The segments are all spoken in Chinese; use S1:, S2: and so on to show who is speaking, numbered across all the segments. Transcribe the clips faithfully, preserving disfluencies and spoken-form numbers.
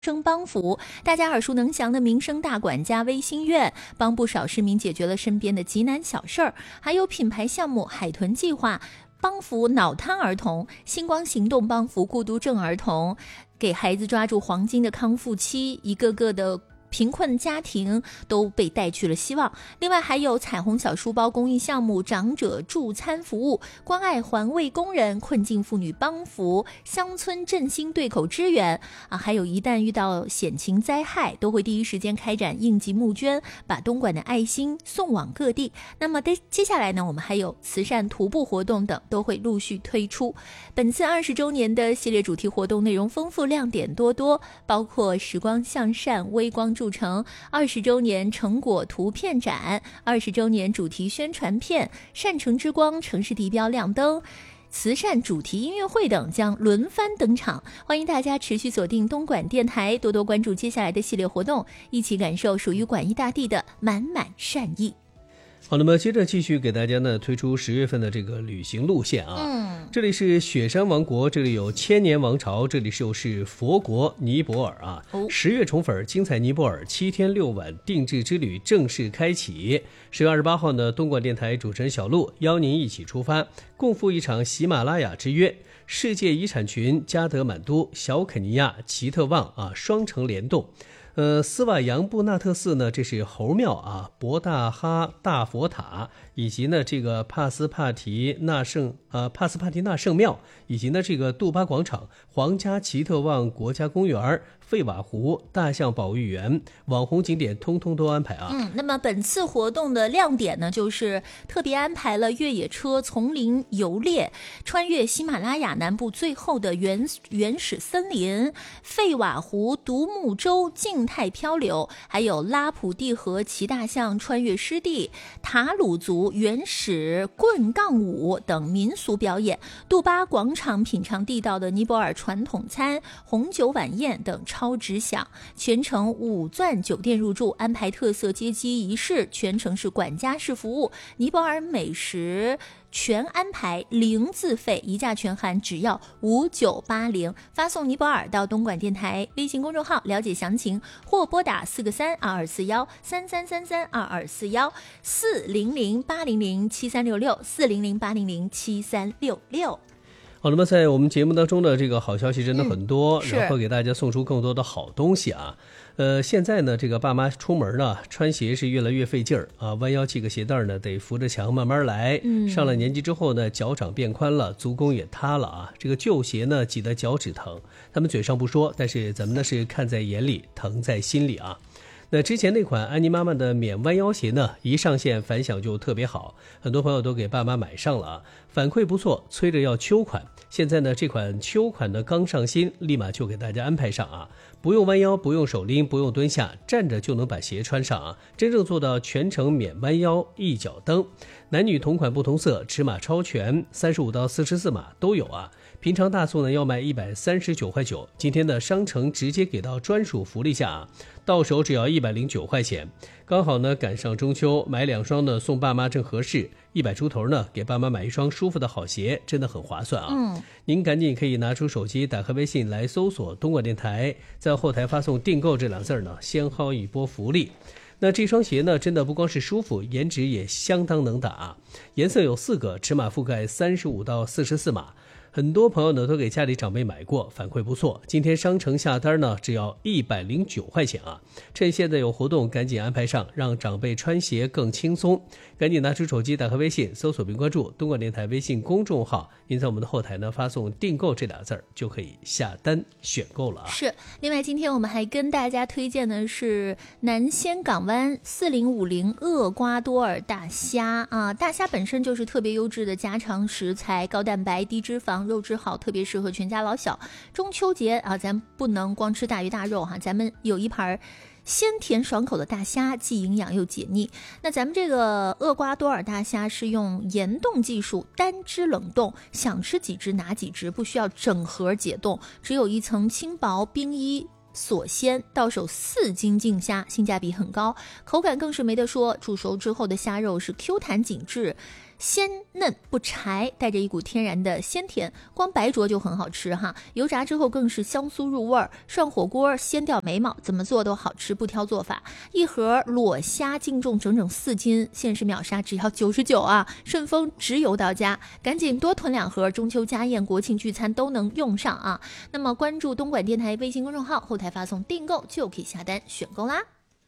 S1: 生帮扶，大家耳熟能详的民生大管家微心院，帮不少市民解决了身边的急难小事儿。还有品牌项目海豚计划，帮扶脑瘫儿童；星光行动帮扶孤独症儿童，给孩子抓住黄金的康复期，一个个的贫困家庭都被带去了希望。另外还有彩虹小书包公益项目、长者助餐服务、关爱环卫工人、困境妇女帮扶、乡村振兴对口支援啊，还有一旦遇到险情灾害，都会第一时间开展应急募捐，把东莞的爱心送往各地。那么接下来呢，我们还有慈善徒步活动等都会陆续推出。本次二十周年的系列主题活动内容丰富，亮点多多，包括时光向善、微光铸成、二十周年成果图片展、二十周年主题宣传片、善城之光城市地标亮灯、慈善主题音乐会等将轮番登场。欢迎大家持续锁定东莞电台，多多关注接下来的系列活动，一起感受属于莞益大地的满满善意。
S2: 好，那么接着继续给大家呢推出十月份的这个旅行路线啊。嗯，这里是雪山王国，这里有千年王朝，这里就是佛国尼泊尔啊。哦、十月宠粉精彩尼泊尔七天六晚定制之旅正式开启。十月二十八号呢，东莞电台主持人小璐邀您一起出发，共赴一场喜马拉雅之约，世界遗产群加德满都、小肯尼亚奇特旺啊双城联动。呃，斯瓦扬布纳特寺呢，这是猴庙啊，博大哈大佛塔，以及呢这个帕斯帕提纳圣呃帕斯帕提纳圣庙，以及呢这个杜巴广场、皇家奇特旺国家公园、费瓦湖大象保育园，网红景点通通都安排啊。
S1: 嗯，那么本次活动的亮点呢，就是特别安排了越野车丛林游猎，穿越喜马拉雅南部最后的原原始森林，费瓦湖独木舟静态漂流，还有拉普蒂河骑大象穿越湿地，塔鲁族原始棍杠舞等民俗表演，杜巴广场品尝地道的尼泊尔传统餐，红酒晚宴等超值享。全程五钻酒店入住，安排特色接机仪式，全程是管家式服务，尼泊尔美食全安排，零自费，一价全含，只要五九八零。发送尼泊尔到东莞电台微信公众号了解详情，或拨打四个三二二四幺三三三三二二四幺四零零八零零七三六六四零零八零零七三六六。
S2: 好，那么在我们节目当中的这个好消息真的很多，嗯、然后给大家送出更多的好东西啊。呃，现在呢，这个爸妈出门呢，穿鞋是越来越费劲儿啊，弯腰系个鞋带呢，得扶着墙慢慢来。嗯，上了年纪之后呢，脚掌变宽了，足弓也塌了啊，这个旧鞋呢，挤得脚趾疼。他们嘴上不说，但是咱们呢是看在眼里，疼在心里啊。那之前那款安妮妈妈的免弯腰鞋呢，一上线反响就特别好，很多朋友都给爸妈买上了啊，反馈不错，催着要秋款。现在呢，这款秋款的刚上新，立马就给大家安排上啊，不用弯腰，不用手拎，不用蹲下，站着就能把鞋穿上啊，真正做到全程免弯腰，一脚蹬。男女同款不同色，尺码超全，三十五到四十四码都有啊。平常大促呢要卖一百三十九块九，今天的商城直接给到专属福利价啊，到手只要一百零九块钱，刚好呢赶上中秋，买两双呢送爸妈正合适，一百出头呢给爸妈买一双舒服的好鞋，真的很划算啊。嗯，您赶紧可以拿出手机，打开微信来搜索东莞电台，在后台发送订购这两字呢，先薅一波福利。那这双鞋呢，真的不光是舒服，颜值也相当能打，颜色有四个，尺码覆盖三十五到四十四码。很多朋友呢都给家里长辈买过，反馈不错。今天商城下单呢只要一百零九块钱啊！趁现在有活动，赶紧安排上，让长辈穿鞋更轻松。赶紧拿出手机，打开微信，搜索并关注东莞电台微信公众号。您在我们的后台呢发送订购这俩字儿，就可以下单选购了啊！
S1: 是。另外，今天我们还跟大家推荐的是南仙港湾四零五零厄瓜多尔大虾啊，大虾本身就是特别优质的家常食材，高蛋白、低脂肪。肉质好，特别适合全家老小。中秋节啊，咱不能光吃大鱼大肉哈，咱们有一盘鲜甜爽口的大虾，既营养又解腻。那咱们这个厄瓜多尔大虾是用盐冻技术单只冷冻，想吃几只拿几只，不需要整盒解冻，只有一层轻薄冰衣锁鲜，到手四斤净虾，性价比很高，口感更是没得说。煮熟之后的虾肉是 Q 弹紧致， 鲜嫩不柴，带着一股天然的鲜甜，光白灼就很好吃哈，油炸之后更是香酥入味儿，涮火锅鲜掉眉毛，怎么做都好吃，不挑做法。一盒裸虾净重整整四斤，限时秒杀只要九十九啊！顺丰直邮到家，赶紧多囤两盒，中秋家宴、国庆聚餐都能用上啊！那么关注东莞电台微信公众号，后台发送订购就可以下单选购啦。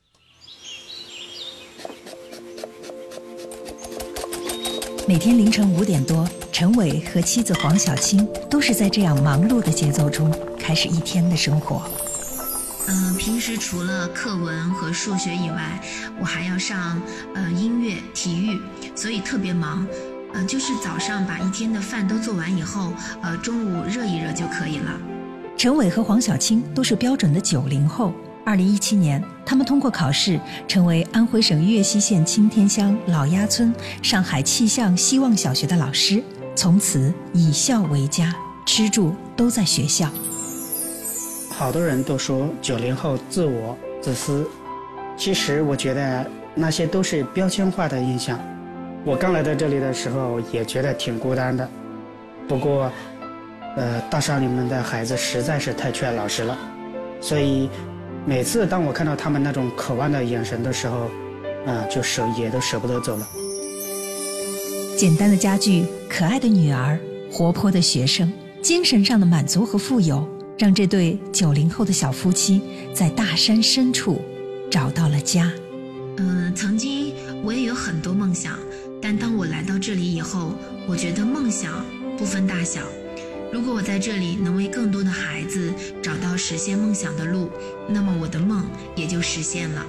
S3: 每天凌晨五点多，陈伟和妻子黄小青都是在这样忙碌的节奏中开始一天的生活。
S4: 嗯、呃，平时除了课文和数学以外，我还要上呃音乐、体育，所以特别忙。呃，就是早上把一天的饭都做完以后，呃，中午热一热就可以了。
S3: 陈伟和黄小青都是标准的九零后。二零一七年，他们通过考试成为安徽省岳西县青天乡老鸭村上海气象希望小学的老师，从此以校为家，吃住都在学校。
S5: 好多人都说九零后自我自私，其实我觉得那些都是标签化的印象。我刚来到这里的时候也觉得挺孤单的，不过呃，大山里面的孩子实在是太缺老师了，所以每次当我看到他们那种渴望的眼神的时候，啊、呃，就舍也都舍不得走了。
S3: 简单的家具，可爱的女儿，活泼的学生，精神上的满足和富有，让这对九零后的小夫妻在大山深处找到了家。
S4: 嗯、呃，曾经我也有很多梦想，但当我来到这里以后，我觉得梦想不分大小。如果我在这里能为更多的孩子找到实现梦想的路，那么我的梦也就实现了。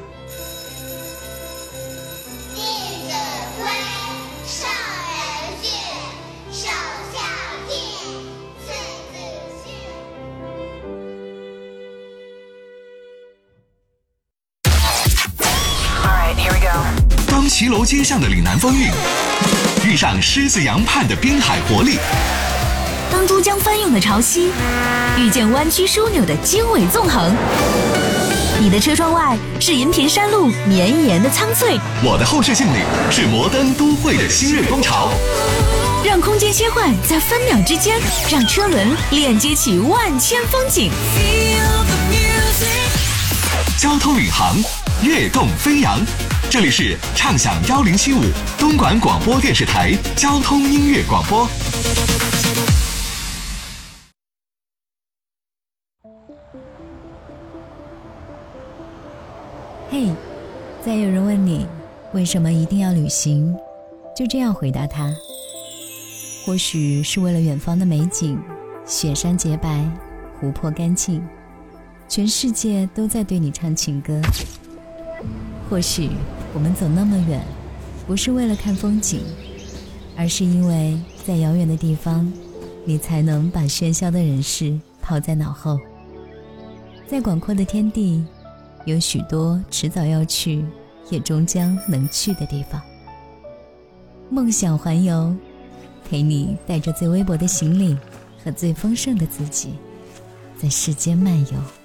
S6: 弟子规，上人训，首孝悌，次子训。
S7: Alright, here we go. 当骑楼街上的岭南风韵遇上狮子洋畔的滨海活力，
S8: 当珠江翻涌的潮汐遇见弯曲枢纽的经纬纵横，你的车窗外是银屏山路绵延的苍翠，
S7: 我的后视镜里是摩登都会的新锐风潮。
S8: 让空间切换在分秒之间，让车轮链接起万千风景。
S7: 交通领航，跃动飞扬。这里是畅享幺零七五东莞广播电视台交通音乐广播。
S9: 嘿，再有人问你为什么一定要旅行，就这样回答他：或许是为了远方的美景，雪山洁白，湖泊干净，全世界都在对你唱情歌。或许我们走那么远，不是为了看风景，而是因为在遥远的地方，你才能把喧嚣的人世抛在脑后。在广阔的天地，有许多迟早要去，也终将能去的地方。梦想环游，陪你带着最微薄的行李和最丰盛的自己，在世间漫游。